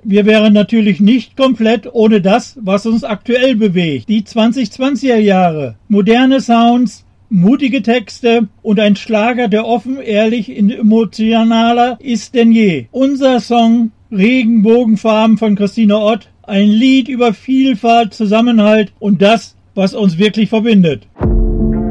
Wir wären natürlich nicht komplett ohne das, was uns aktuell bewegt. Die 2020er Jahre, moderne Sounds, mutige Texte und ein Schlager, der offen, ehrlich und emotionaler ist denn je. Unser Song Regenbogenfarben von Christine Ott, ein Lied über Vielfalt, Zusammenhalt und das, was uns wirklich verbindet.